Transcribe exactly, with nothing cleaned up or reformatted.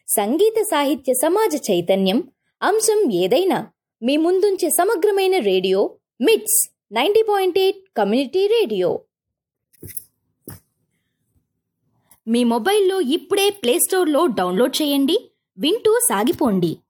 సంగీత సాహిత్య సమాజ చైతన్యం అంశం ఏదైనా మీ ముందుంచే సమగ్రమైన రేడియో మిట్స్ ninety point eight community radio. మీ మొబైల్లో ఇప్పుడే ప్లేస్టోర్లో డౌన్లోడ్ చేయండి, వింటూ సాగిపోండి.